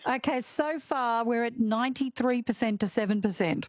Okay, so far we're at 93% to 7%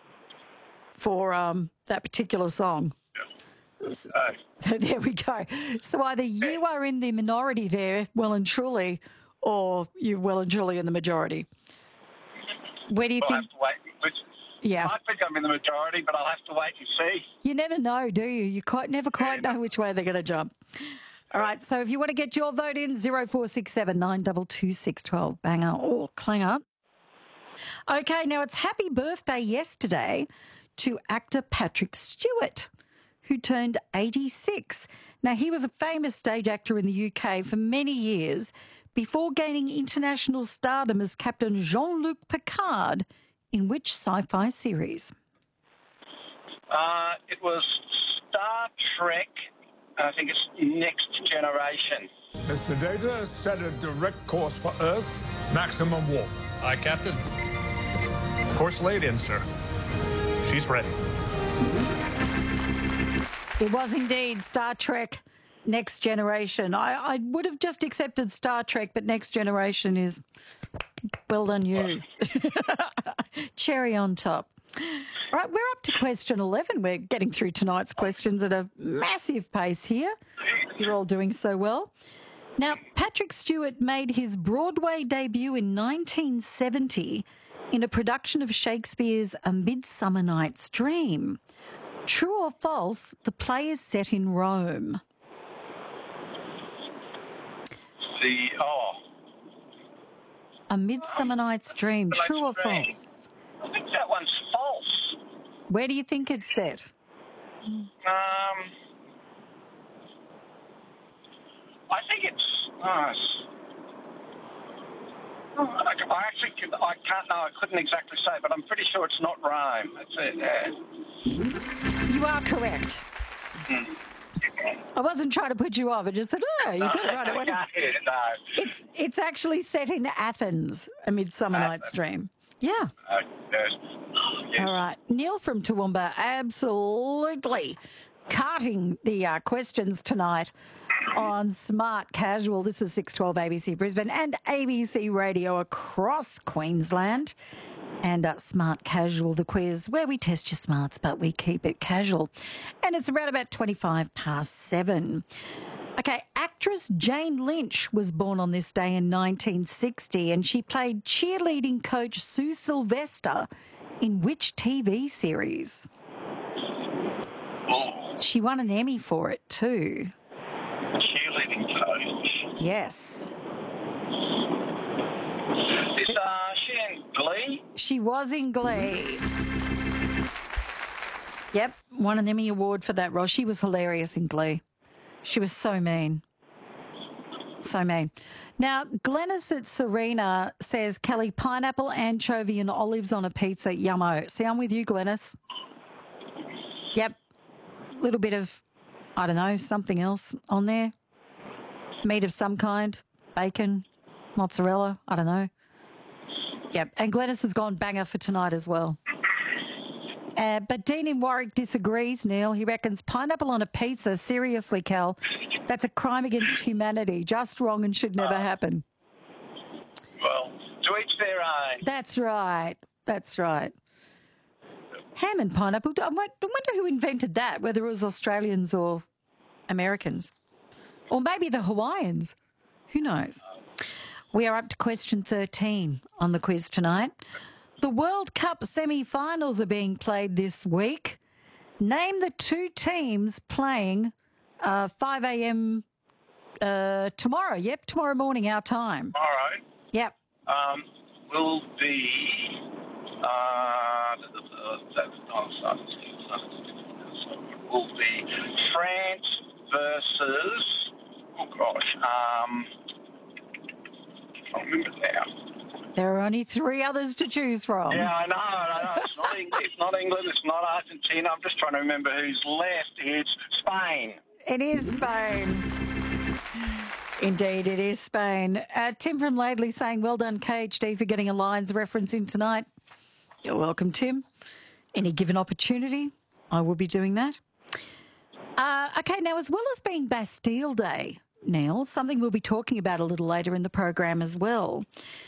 for that particular song. There we go. So either you are in the minority there, well and truly, or you're well and truly in the majority. Where do you think? I'll have to wait. Yeah. I think I'm in the majority, but I'll have to wait and see. You never know, do you? You never quite know which way they're going to jump. All right, so if you want to get your vote in, 0467 922 612, banger or clanger. Okay, now it's happy birthday yesterday to actor Patrick Stewart, who turned 86. Now, he was a famous stage actor in the UK for many years before gaining international stardom as Captain Jean-Luc Picard in which sci-fi series? It was Star Trek, and I think it's Next Generation. Mr. Data, set a direct course for Earth, maximum warp. Aye, Captain. Course laid in, sir. She's ready. It was indeed Star Trek Next Generation. I would have just accepted Star Trek, but Next Generation is well done you. Cherry on top. All right, we're up to question 11. We're getting through tonight's questions at a massive pace here. You're all doing so well. Now, Patrick Stewart made his Broadway debut in 1970 in a production of Shakespeare's A Midsummer Night's Dream. True or false, the play is set in Rome? A Midsummer Night's Dream, true or false? I think that one's false. Where do you think it's set? I think it's... I can't know. I couldn't exactly say, but I'm pretty sure it's not Rome. That's it, You are correct. I wasn't trying to put you off. I just thought, you got it right. No. It's actually set in Athens, A Midsummer Night's Dream. Yeah. Yes. All right. Neil from Toowoomba, absolutely carting the questions tonight on Smart Casual. This is 612 ABC Brisbane and ABC Radio across Queensland. And Smart Casual, the quiz, where we test your smarts, but we keep it casual. And it's around about 7:25. Okay, actress Jane Lynch was born on this day in 1960, and she played cheerleading coach Sue Sylvester in which TV series? She won an Emmy for it too. Cheerleading coach. Yes. Is she in Glee? She was in Glee. Yep, won an Emmy Award for that role. She was hilarious in Glee. She was so mean. So mean. Now, Glennis at Serena says, Kelly, pineapple, anchovy and olives on a pizza, yummo. See, I'm with you, Glennis. Yep. A little bit of, I don't know, something else on there. Meat of some kind. Bacon, mozzarella, I don't know. Yep. And Glennis has gone banger for tonight as well. But Dean in Warwick disagrees, Neil. He reckons pineapple on a pizza, seriously, Cal, that's a crime against humanity. Just wrong and should never happen. Well, to each their own. That's right. That's right. Ham and pineapple. I wonder who invented that, whether it was Australians or Americans. Or maybe the Hawaiians. Who knows? We are up to question 13 on the quiz tonight. The World Cup semi-finals are being played this week. Name the two teams playing 5 a.m. Tomorrow. Yep, tomorrow morning, our time. Tomorrow? Yep. Will be... will be France versus... Oh, gosh. I can't remember now. There are only three others to choose from. Yeah, I know. It's not England. It's not England. It's not Argentina. I'm just trying to remember who's left. It's Spain. It is Spain. Indeed, it is Spain. Tim from Laidley saying, well done, KHD, for getting a Lions reference in tonight. You're welcome, Tim. Any given opportunity, I will be doing that. Okay, now, as well as being Bastille Day, Neil, something we'll be talking about a little later in the program as well.